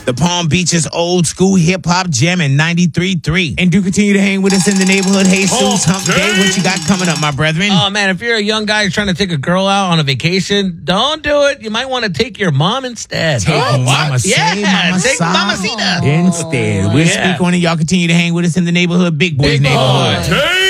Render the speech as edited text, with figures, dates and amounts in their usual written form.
The Palm Beach's old school hip hop gem in 93.3. And do continue to hang with us in the neighborhood. Hey, Jesus Hump Day. What you got coming up, my brethren? Oh, man, if you're a young guy trying to take a girl out on a vacation, don't do it. You might want to take your mom instead. Take Mama take Mamacita. Instead. We'll speak on it. Y'all continue to hang with us in the neighborhood. Big Boys Neighborhood.